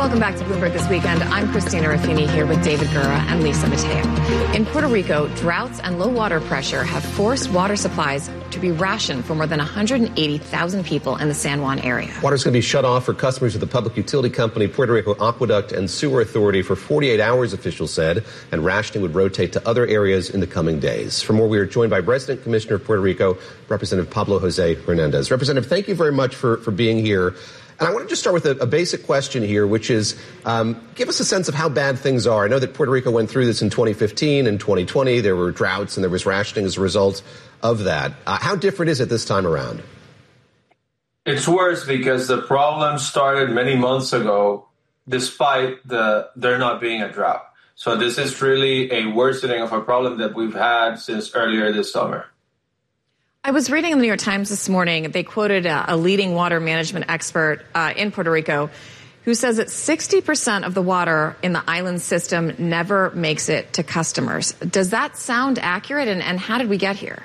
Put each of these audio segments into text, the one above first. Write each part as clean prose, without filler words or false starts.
Welcome back to Bloomberg This Weekend. I'm Christina Ruffini here with David Gura and Lisa Mateo. In Puerto Rico, droughts and low water pressure have forced water supplies to be rationed for more than 180,000 people in the San Juan area. Water's going to be shut off for customers of the public utility company Puerto Rico Aqueduct and Sewer Authority for 48 hours, officials said, and rationing would rotate to other areas in the coming days. For more, we are joined by Resident Commissioner of Puerto Rico, Representative Pablo Jose Hernandez. Representative, thank you very much for being here. And I want to just start with a basic question here, which is give us a sense of how bad things are. I know that Puerto Rico went through this in 2015 and 2020. There were droughts and there was rationing as a result of that. How different is it this time around? It's worse because the problem started many months ago, despite there not being a drought. So this is really a worsening of a problem that we've had since earlier this summer. I was reading in the New York Times this morning, they quoted a leading water management expert in Puerto Rico who says that 60% of the water in the island system never makes it to customers. Does that sound accurate, and how did we get here?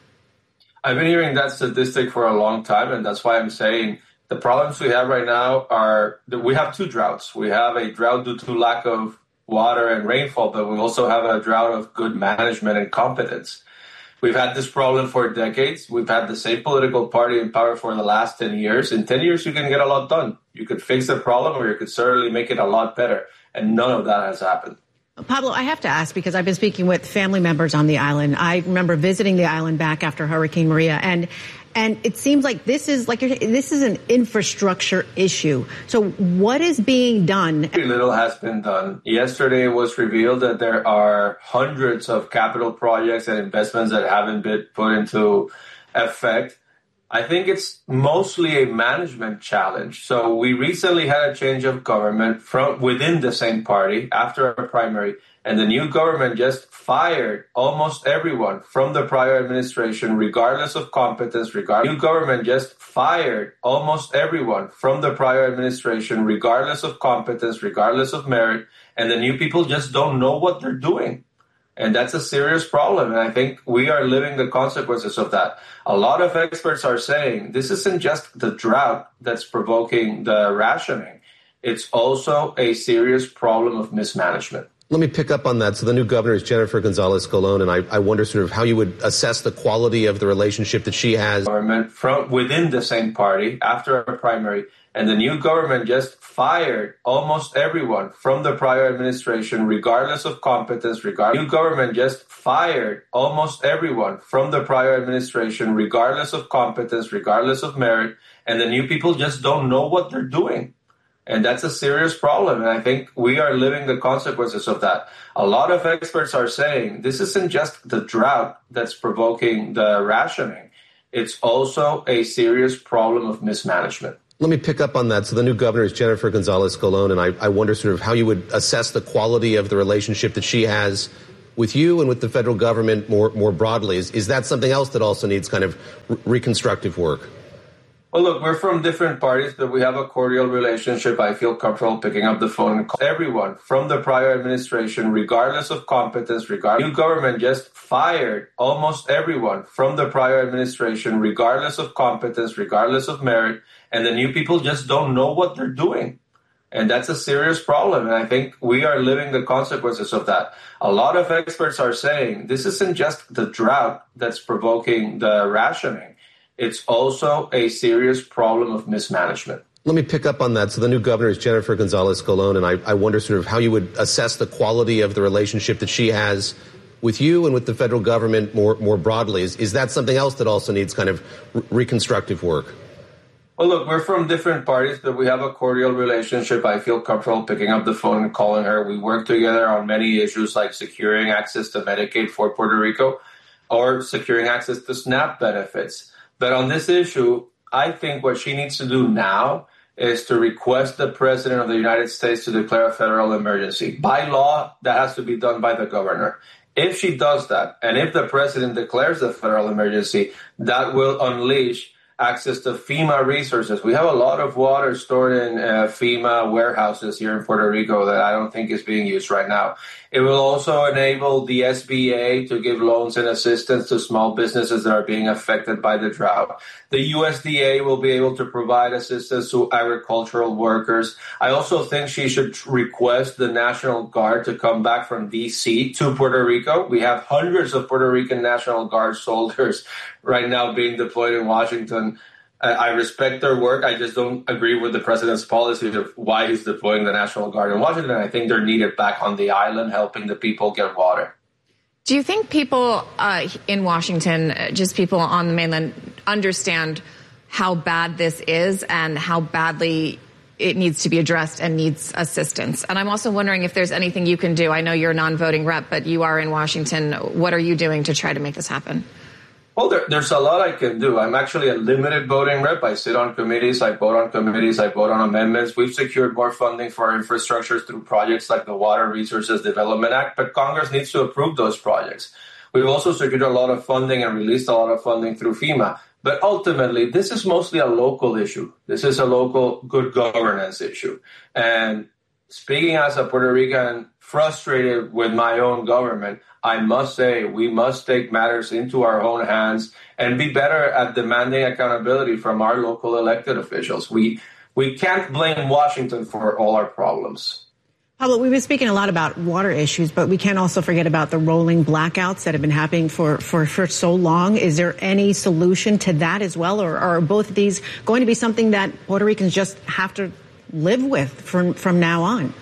I've been hearing that statistic for a long time, and that's why I'm saying the problems we have right now are that we have two droughts. We have a drought due to lack of water and rainfall, but we also have a drought of good management and competence. We've had this problem for decades. We've had the same political party in power for the last 10 years. In 10 years, you can get a lot done. You could fix the problem, or you could certainly make it a lot better. And none of that has happened. Pablo, I have to ask, because I've been speaking with family members on the island. I remember visiting the island back after Hurricane Maria, and it seems like this is an infrastructure issue. So what is being done? Very little has been done. Yesterday it was revealed that there are hundreds of capital projects and investments that haven't been put into effect. I think it's mostly a management challenge. So we recently had a change of government from within the same party after a primary, and the new government just fired almost everyone from the prior administration, regardless of competence. New government just fired almost everyone from the prior administration, regardless of competence, regardless of merit, and the new people just don't know what they're doing. And that's a serious problem, and I think we are living the consequences of that. A lot of experts are saying this isn't just the drought that's provoking the rationing. It's also a serious problem of mismanagement. Let me pick up on that. So the new governor is Jennifer Gonzalez Colon, and I wonder sort of how you would assess the quality of the relationship that she has. Government from within the same party after a primary, and the new government just fired almost everyone from the prior administration, regardless of competence. New government just fired almost everyone from the prior administration, regardless of competence, regardless of merit, and the new people just don't know what they're doing. And that's a serious problem, and I think we are living the consequences of that. A lot of experts are saying this isn't just the drought that's provoking the rationing. It's also a serious problem of mismanagement. Let me pick up on that. So the new governor is Jennifer Gonzalez Colon, and I wonder sort of how you would assess the quality of the relationship that she has with you and with the federal government more broadly. Is that something else that also needs kind of reconstructive work? Well, look, we're from different parties, but we have a cordial relationship. I feel comfortable picking up the phone and calling everyone from the prior administration, regardless of competence. New government just fired almost everyone from the prior administration, regardless of competence, regardless of merit, and the new people just don't know what they're doing. And that's a serious problem, and I think we are living the consequences of that. A lot of experts are saying this isn't just the drought that's provoking the rationing. It's also a serious problem of mismanagement. Let me pick up on that. So the new governor is Jennifer Gonzalez Colon, and I wonder sort of how you would assess the quality of the relationship that she has with you and with the federal government more broadly. Is that something else that also needs kind of reconstructive work? Well, look, we're from different parties, but we have a cordial relationship. I feel comfortable picking up the phone and calling her. We work together on many issues like securing access to Medicaid for Puerto Rico or securing access to SNAP benefits. But on this issue, I think what she needs to do now is to request the President of the United States to declare a federal emergency. By law, that has to be done by the governor. If she does that, and if the President declares a federal emergency, that will unleash access to FEMA resources. We have a lot of water stored in FEMA warehouses here in Puerto Rico that I don't think is being used right now. It will also enable the SBA to give loans and assistance to small businesses that are being affected by the drought. The USDA will be able to provide assistance to agricultural workers. I also think she should request the National Guard to come back from D.C. to Puerto Rico. We have hundreds of Puerto Rican National Guard soldiers right now being deployed in Washington. I respect their work. I just don't agree with the president's policy of why he's deploying the National Guard in Washington. I think they're needed back on the island, helping the people get water. Do you think people in Washington, just people on the mainland, understand how bad this is and how badly it needs to be addressed and needs assistance? And I'm also wondering if there's anything you can do. I know you're a non-voting rep, but you are in Washington. What are you doing to try to make this happen? Well, there's a lot I can do. I'm actually a limited voting rep. I sit on committees, I vote on committees, I vote on amendments. We've secured more funding for our infrastructures through projects like the Water Resources Development Act, but Congress needs to approve those projects. We've also secured a lot of funding and released a lot of funding through FEMA. But ultimately, this is mostly a local issue. This is a local good governance issue. And speaking as a Puerto Rican frustrated with my own government, I must say we must take matters into our own hands and be better at demanding accountability from our local elected officials. We can't blame Washington for all our problems. Pablo, we've been speaking a lot about water issues, but we can't also forget about the rolling blackouts that have been happening for so long. Is there any solution to that as well, or are both of these going to be something that Puerto Ricans just have to live with from now on?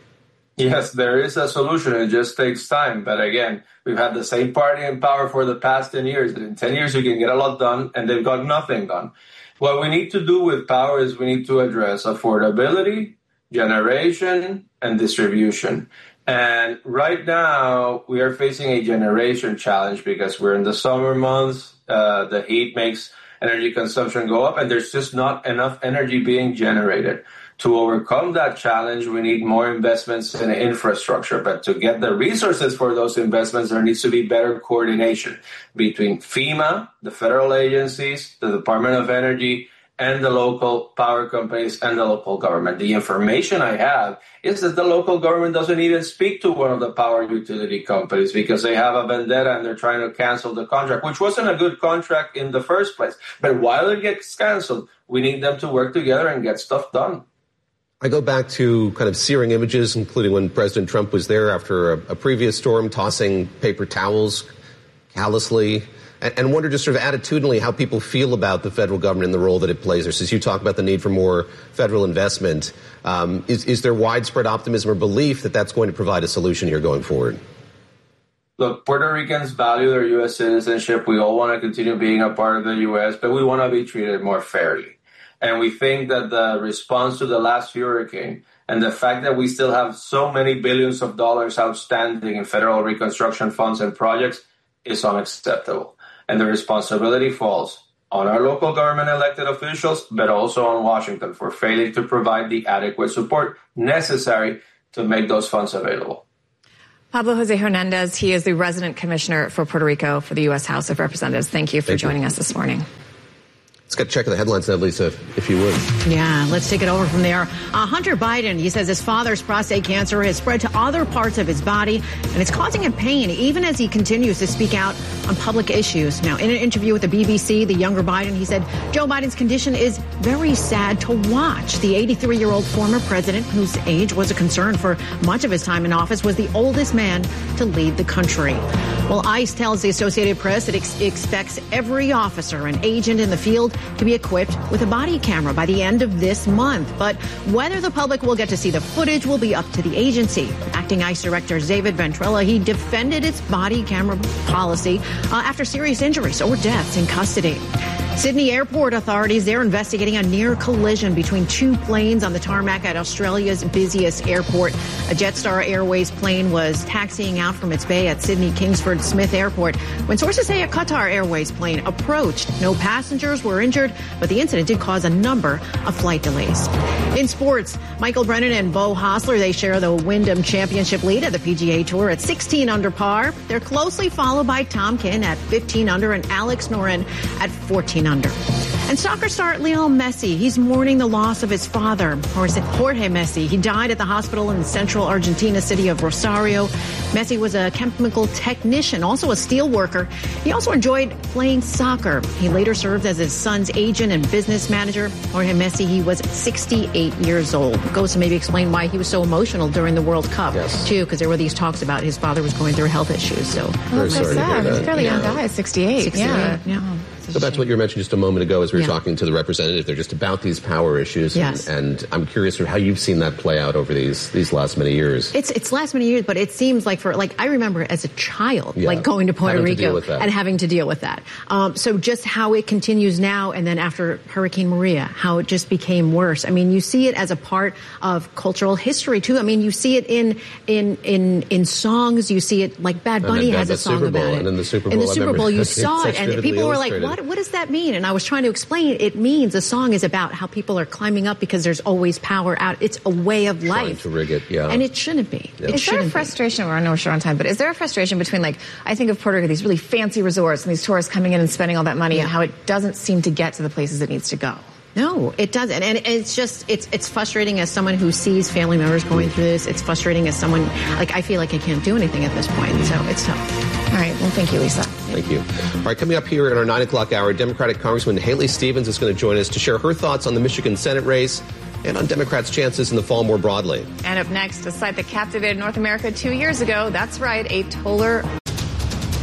Yes, there is a solution. It just takes time. But again, we've had the same party in power for the past 10 years. In 10 years, you can get a lot done, and they've got nothing done. What we need to do with power is we need to address affordability, generation, and distribution. And right now, we are facing a generation challenge because we're in the summer months. The heat makes energy consumption go up, and there's just not enough energy being generated. To overcome that challenge, we need more investments in infrastructure. But to get the resources for those investments, there needs to be better coordination between FEMA, the federal agencies, the Department of Energy, and the local power companies and the local government. The information I have is that the local government doesn't even speak to one of the power utility companies because they have a vendetta and they're trying to cancel the contract, which wasn't a good contract in the first place. But while it gets canceled, we need them to work together and get stuff done. I go back to kind of searing images, including when President Trump was there after a previous storm, tossing paper towels callously, and wonder just sort of attitudinally how people feel about the federal government and the role that it plays there. Since you talk about the need for more federal investment, is there widespread optimism or belief that that's going to provide a solution here going forward? Look, Puerto Ricans value their U.S. citizenship. We all want to continue being a part of the U.S., but we want to be treated more fairly. And we think that the response to the last hurricane and the fact that we still have so many billions of dollars outstanding in federal reconstruction funds and projects is unacceptable. And the responsibility falls on our local government elected officials, but also on Washington for failing to provide the adequate support necessary to make those funds available. Pablo Jose Hernandez, he is the resident commissioner for Puerto Rico for the U.S. House of Representatives. Thank you for joining us this morning. Let's get a check of the headlines now, Lisa, if you would. Yeah, let's take it over from there. Hunter Biden, he says his father's prostate cancer has spread to other parts of his body, and it's causing him pain even as he continues to speak out on public issues. Now, in an interview with the BBC, the younger Biden, he said Joe Biden's condition is very sad to watch. The 83-year-old former president, whose age was a concern for much of his time in office, was the oldest man to lead the country. Well, ICE tells the Associated Press it expects every officer and agent in the field to be equipped with a body camera by the end of this month. But whether the public will get to see the footage will be up to the agency. Acting ICE Director David Ventrella, he defended its body camera policy after serious injuries or deaths in custody. Sydney Airport authorities, they're investigating a near collision between two planes on the tarmac at Australia's busiest airport. A Jetstar Airways plane was taxiing out from its bay at Sydney Kingsford Smith Airport when sources say a Qatar Airways plane approached. No passengers were injured, but the incident did cause a number of flight delays. In sports, Michael Brennan and Beau Hossler, they share the Wyndham Championship lead at the PGA Tour at 16 under par. They're closely followed by Tom Kim at 15 under and Alex Noren at 14 under. And soccer star Lionel Messi, he's mourning the loss of his father, Jorge Messi. He died at the hospital in the central Argentina city of Rosario. Messi was a chemical technician, also a steel worker. He also enjoyed playing soccer. He later served as his son's agent and business manager. Jorge Messi, he was 68 years old. Goes to maybe explain why he was so emotional during the World Cup, too, because there were these talks about his father was going through health issues. So, very sorry to hear that. He's a fairly young guy, 68. Yeah. Go back to what you mentioned just a moment ago as we were talking to the representative. They're just about these power issues. And I'm curious how you've seen that play out over these last many years. It's last many years, but it seems like I remember as a child, going to Puerto Rico and having to deal with that. So just how it continues now, and then after Hurricane Maria, how it just became worse. I mean, you see it as a part of cultural history too. I mean, you see it in songs. You see it like Bad Bunny has a song about it. And in the Super Bowl, in the Super Bowl, you saw it, and people were like, "What does that mean?" And I was trying to explain it means the song is about how people are climbing up because there's always power out. It's a way of life. Trying to rig it, and it shouldn't be. Yep. Is there a frustration? I know we're short on time, but is there a frustration between, like, I think of Puerto Rico, these really fancy resorts and these tourists coming in and spending all that money, and how it doesn't seem to get to the places it needs to go? No, it doesn't. And it's just, it's frustrating as someone who sees family members going through this. It's frustrating as someone, like, I feel like I can't do anything at this point. So it's tough. All right. Well, thank you, Lisa. Thank you. All right, coming up here in our 9 o'clock hour, Democratic Congresswoman Haley Stevens is going to join us to share her thoughts on the Michigan Senate race and on Democrats' chances in the fall more broadly. And up next, a site that captivated North America 2 years ago. That's right, a Toller